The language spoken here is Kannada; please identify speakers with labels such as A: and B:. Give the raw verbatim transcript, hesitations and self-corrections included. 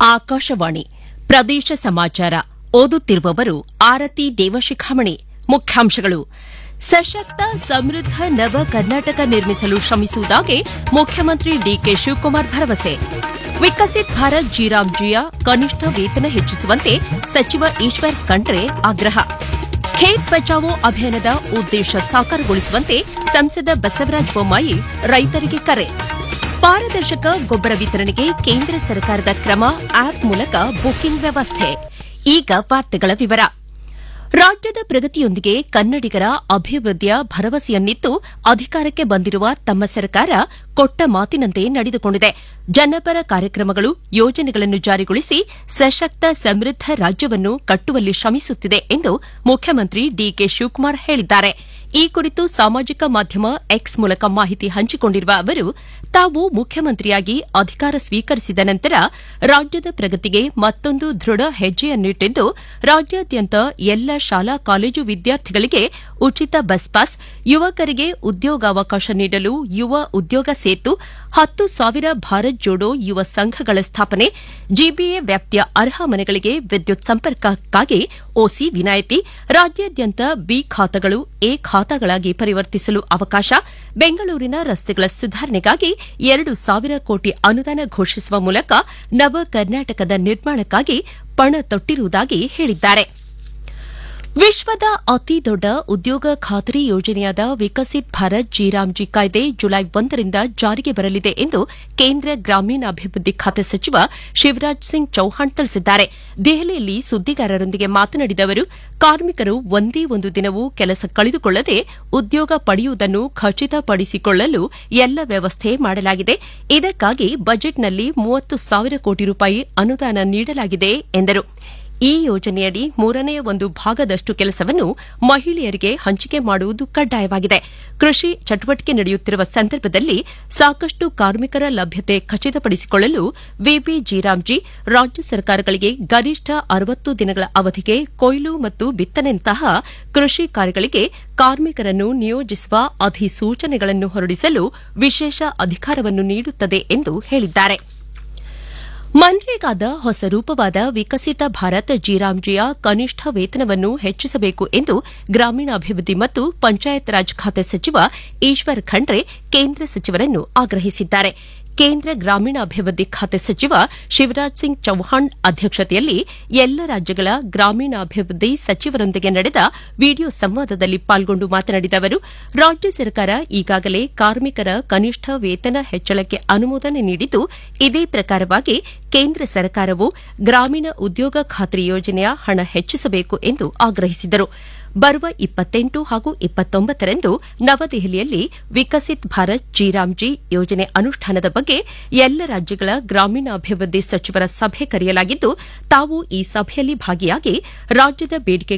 A: ಆಕಾಶವಾಣಿ ಪ್ರದೇಶ ಸಮಾಚಾರ ಓದುತ್ತಿರುವವರು ಆರತಿ ದೇವಶಿಖಾಮಣಿ. ಮುಖ್ಯಾಂಶಗಳು: ಸಶಕ್ತ ಸಮೃದ್ಧ ನವ ಕರ್ನಾಟಕ ನಿರ್ಮಿಸಲು ಶ್ರಮಿಸುವುದಾಗಿ ಮುಖ್ಯಮಂತ್ರಿ ಡಿಕೆ ಶಿವಕುಮಾರ್ ಭರವಸೆ. ವಿಕಸಿತ್ ಭಾರತ್ ಜಿರಾಮ್ಜಿಯ ಕನಿಷ್ಠ ವೇತನ ಹೆಚ್ಚಿಸುವಂತೆ ಸಚಿವ ಈಶ್ವರ್ ಖಂಡ್ರೆ ಆಗ್ರಹ. ಖೇತ್ ಬಚಾವೋ ಅಭಿಯಾನದ ಉದ್ದೇಶ ಸಾಕಾರಗೊಳಿಸುವಂತೆ ಸಂಸದ ಬಸವರಾಜ ಬೊಮ್ಮಾಯಿ ರೈತರಿಗೆ ಕರೆ. ಪಾರದರ್ಶಕ ಗೊಬ್ಬರ ವಿತರಣೆಗೆ ಕೇಂದ್ರ ಸರ್ಕಾರದ ಕ್ರಮ, ಆಪ್ ಮೂಲಕ ಬುಕಿಂಗ್ ವ್ಯವಸ್ಥೆ. ಈಗ ವಾರ್ತೆಗಳ ವಿವರ. ರಾಜ್ಯದ ಪ್ರಗತಿಯೊಂದಿಗೆ ಕನ್ನಡಿಗರ ಅಭಿವೃದ್ಧಿಯ ಭರವಸೆಯನ್ನಿತ್ತು ಅಧಿಕಾರಕ್ಕೆ ಬಂದಿರುವ ತಮ್ಮ ಸರ್ಕಾರ ಕೊಟ್ಟ ಮಾತಿನಂತೆ ನಡೆದುಕೊಂಡಿದೆ. ಜನಪರ ಕಾರ್ಯಕ್ರಮಗಳು, ಯೋಜನೆಗಳನ್ನು ಜಾರಿಗೊಳಿಸಿ ಸಶಕ್ತ ಸಮೃದ್ಧ ರಾಜ್ಯವನ್ನು ಕಟ್ಟುವಲ್ಲಿ ಶ್ರಮಿಸುತ್ತಿದೆ ಎಂದು ಮುಖ್ಯಮಂತ್ರಿ ಡಿಕೆ ಶಿವಕುಮಾರ್ ಹೇಳಿದ್ದಾರೆ. ಈ ಕುರಿತು ಸಾಮಾಜಿಕ ಮಾಧ್ಯಮ ಎಕ್ಸ್ ಮೂಲಕ ಮಾಹಿತಿ ಹಂಚಿಕೊಂಡಿರುವ ಅವರು, ತಾವು ಮುಖ್ಯಮಂತ್ರಿಯಾಗಿ ಅಧಿಕಾರ ಸ್ವೀಕರಿಸಿದ ನಂತರ ರಾಜ್ಯದ ಪ್ರಗತಿಗೆ ಮತ್ತೊಂದು ದೃಢ ಹೆಜ್ಜೆಯನ್ನಿಟ್ಟಿದ್ದು, ರಾಜ್ಯಾದ್ಯಂತ ಎಲ್ಲ ಶಾಲಾ ಕಾಲೇಜು ವಿದ್ಯಾರ್ಥಿಗಳಿಗೆ ಉಚಿತ ಬಸ್ ಪಾಸ್, ಯುವಕರಿಗೆ ಉದ್ಯೋಗಾವಕಾಶ ನೀಡಲು ಯುವ ಉದ್ಯೋಗ ಸೇತು, ಹತ್ತು ಸಾವಿರ ಭಾರತ್ ಜೋಡೋ ಯುವ ಸಂಘಗಳ ಸ್ಥಾಪನೆ, ಜಿಬಿಎ ವ್ಯಾಪ್ತಿಯ ಅರ್ಹ ಮನೆಗಳಿಗೆ ವಿದ್ಯುತ್ ಸಂಪರ್ಕಕ್ಕಾಗಿ ಒಸಿ ವಿನಾಯಿತಿ, ರಾಜ್ಯಾದ್ಯಂತ ಬಿ ಖಾತಾಗಳು ಎ ಖಾತಾಗಳಾಗಿ ಪರಿವರ್ತಿಸಲು ಅವಕಾಶ, ಬೆಂಗಳೂರಿನ ರಸ್ತೆಗಳ ಸುಧಾರಣೆಗಾಗಿ ಎರಡು ಸಾವಿರ ಕೋಟಿ ಅನುದಾನ ಘೋಷಿಸುವ ಮೂಲಕ ನವ ಕರ್ನಾಟಕದ ನಿರ್ಮಾಣಕ್ಕಾಗಿ ಪಣ ತೊಟ್ಟಿರುವುದಾಗಿ ಹೇಳಿದ್ದಾರೆ. ವಿಶ್ವದ ಅತಿದೊಡ್ಡ ಉದ್ಯೋಗ ಖಾತರಿ ಯೋಜನೆಯಾದ ವಿಕಸಿತ್ ಭಾರತ್ ಜಿರಾಮ್ಜಿ ಕಾಯ್ದೆ ಜುಲೈ ಒಂದರಿಂದ ಜಾರಿಗೆ ಬರಲಿದೆ ಎಂದು ಕೇಂದ್ರ ಗ್ರಾಮೀಣಾಭಿವೃದ್ಧಿ ಖಾತೆ ಸಚಿವ ಶಿವರಾಜ್ ಸಿಂಗ್ ಚೌಹಾಣ್ ತಿಳಿಸಿದ್ದಾರೆ. ದೆಹಲಿಯಲ್ಲಿ ಸುದ್ದಿಗಾರರೊಂದಿಗೆ ಮಾತನಾಡಿದ ಅವರು, ಕಾರ್ಮಿಕರು ಒಂದೇ ಒಂದು ದಿನವೂ ಕೆಲಸ ಕಳೆದುಕೊಳ್ಳದೆ ಉದ್ಯೋಗ ಪಡೆಯುವುದನ್ನು ಖಚಿತಪಡಿಸಿಕೊಳ್ಳಲು ಎಲ್ಲ ವ್ಯವಸ್ಥೆ ಮಾಡಲಾಗಿದೆ. ಇದಕ್ಕಾಗಿ ಬಜೆಟ್ನಲ್ಲಿ ಮೂವತ್ತು ಸಾವಿರ ಕೋಟಿ ರೂಪಾಯಿ ಅನುದಾನ ನೀಡಲಾಗಿದೆ ಎಂದರು. ಈ ಯೋಜನೆಯಡಿ ಮೂರನೇ ಒಂದು ಭಾಗದಷ್ಟು ಕೆಲಸವನ್ನು ಮಹಿಳೆಯರಿಗೆ ಹಂಚಿಕೆ ಮಾಡುವುದು ಕಡ್ಡಾಯವಾಗಿದೆ. ಕೃಷಿ ಚಟುವಟಿಕೆ ನಡೆಯುತ್ತಿರುವ ಸಂದರ್ಭದಲ್ಲಿ ಸಾಕಷ್ಟು ಕಾರ್ಮಿಕರ ಲಭ್ಯತೆ ಖಚಿತಪಡಿಸಿಕೊಳ್ಳಲು ವಿಬಿ ಜಿರಾಮ್ಜಿ ರಾಜ್ಯ ಸರ್ಕಾರಗಳಿಗೆ ಗರಿಷ್ಠ ಅರವತ್ತು ದಿನಗಳ ಅವಧಿಗೆ ಕೊಯ್ಲು ಮತ್ತು ಬಿತ್ತನೆಯಂತಹ ಕೃಷಿ ಕಾರ್ಯಗಳಿಗೆ ಕಾರ್ಮಿಕರನ್ನು ನಿಯೋಜಿಸುವ ಅಧಿಸೂಚನೆಗಳನ್ನು ಹೊರಡಿಸಲು ವಿಶೇಷ ಅಧಿಕಾರವನ್ನು ನೀಡುತ್ತದೆ ಎಂದು ಹೇಳಿದ್ದಾರೆ. ಮನ್ರೇಗಾದ ಹೊಸ ರೂಪವಾದ ವಿಕಸಿತ ಭಾರತ್ ಜಿರಾಮ್ಜಿಯ ಕನಿಷ್ಠ ವೇತನವನ್ನು ಹೆಚ್ಚಿಸಬೇಕು ಎಂದು ಗ್ರಾಮೀಣಾಭಿವೃದ್ಧಿ ಮತ್ತು ಪಂಚಾಯತ್ ರಾಜ್ ಖಾತೆ ಸಚಿವ ಈಶ್ವರ್ ಖಂಡ್ರೆ ಕೇಂದ್ರ ಸಚಿವರನ್ನು ಆಗ್ರಹಿಸಿದ್ದಾರೆ. ಕೇಂದ್ರ ಗ್ರಾಮೀಣಾಭಿವೃದ್ಧಿ ಖಾತೆ ಸಚಿವ ಶಿವರಾಜ್ ಸಿಂಗ್ ಚೌಹಾಣ್ ಅಧ್ಯಕ್ಷತೆಯಲ್ಲಿ ಎಲ್ಲ ರಾಜ್ಯಗಳ ಗ್ರಾಮೀಣಾಭಿವೃದ್ಧಿ ಸಚಿವರೊಂದಿಗೆ ನಡೆದ ವಿಡಿಯೋ ಸಂವಾದದಲ್ಲಿ ಪಾಲ್ಗೊಂಡು ಮಾತನಾಡಿದ ಅವರು, ರಾಜ್ಯ ಸರ್ಕಾರ ಈಗಾಗಲೇ ಕಾರ್ಮಿಕರ ಕನಿಷ್ಠ ವೇತನ ಹೆಚ್ಚಳಕ್ಕೆ ಅನುಮೋದನೆ ನೀಡಿದ್ದು, ಇದೇ ಪ್ರಕಾರವಾಗಿ ಕೇಂದ್ರ ಸರ್ಕಾರವು ಗ್ರಾಮೀಣ ಉದ್ಯೋಗ ಖಾತ್ರಿ ಯೋಜನೆಯ ಹಣ ಹೆಚ್ಚಿಸಬೇಕು ಎಂದು ಆಗ್ರಹಿಸಿದರು. ಬರುವ ಇಪ್ಪತ್ತೆಂಟು ಹಾಗೂ ಇಪ್ಪತ್ತೊಂಬತ್ತರಂದು ನವದೆಹಲಿಯಲ್ಲಿ ವಿಕಸಿತ್ ಭಾರತ್ ಜಿರಾಮ್ಜಿ ಯೋಜನೆ ಅನುಷ್ಠಾನದ ಬಗ್ಗೆ ಎಲ್ಲ ರಾಜ್ಯಗಳ ಗ್ರಾಮೀಣಾಭಿವೃದ್ಧಿ ಸಚಿವರ ಸಭೆ ಕರೆಯಲಾಗಿದ್ದು, ತಾವು ಈ ಸಭೆಯಲ್ಲಿ ಭಾಗಿಯಾಗಿ ರಾಜ್ಯದ ಬೇಡಿಕೆ